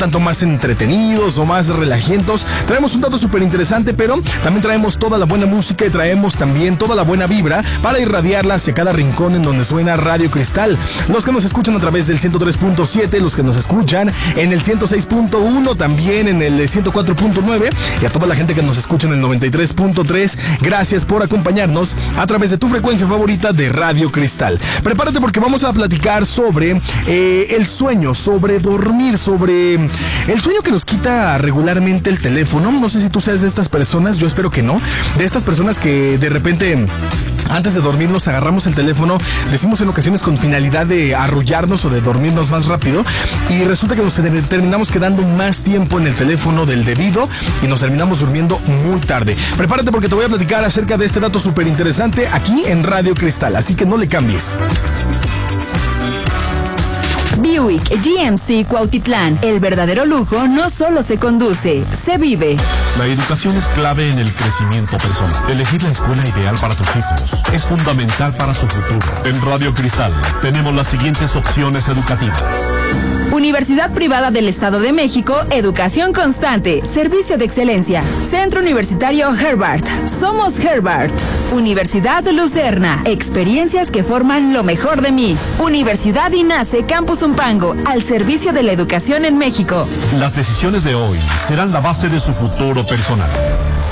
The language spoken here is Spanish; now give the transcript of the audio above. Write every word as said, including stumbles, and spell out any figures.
tanto más entretenidos o más relajientos. Traemos un dato súper interesante, pero también traemos toda la buena música y traemos también toda la buena vibra para irradiarla hacia cada rincón en donde suena Radio Cristal. Los que nos escuchan a través del ciento tres punto siete, los que nos escuchan en el ciento seis punto uno, también en el ciento cuatro punto nueve, y a toda la gente que nos escucha en el noventa y tres punto tres, gracias por acompañarnos a través de tu frecuencia favorita de Radio Cristal. Prepárate porque vamos a platicar sobre eh, el sueño, sobre dormir, sobre el sueño que nos quita regularmente el teléfono. No sé si tú seas de estas personas, yo espero que no, de estas personas que de repente antes de dormir nos agarramos el teléfono, decimos en ocasiones con finalidad de arrullarnos o de dormirnos más rápido, y resulta que nos terminamos quedando más tiempo en el teléfono del debido y nos terminamos durmiendo muy tarde. Prepárate porque te voy a platicar acerca de este dato súper interesante aquí en Radio Cristal, así que no le cambies. Buick G M C Cuautitlán. El verdadero lujo no solo se conduce, se vive. La educación es clave en el crecimiento personal. Elegir la escuela ideal para tus hijos es fundamental para su futuro. En Radio Cristal tenemos las siguientes opciones educativas. Universidad Privada del Estado de México, educación constante, servicio de excelencia. Centro Universitario Herbart, somos Herbart. Universidad Lucerna, experiencias que forman lo mejor de mí. Universidad INACE Campus Umpango, al servicio de la educación en México. Las decisiones de hoy serán la base de su futuro personal.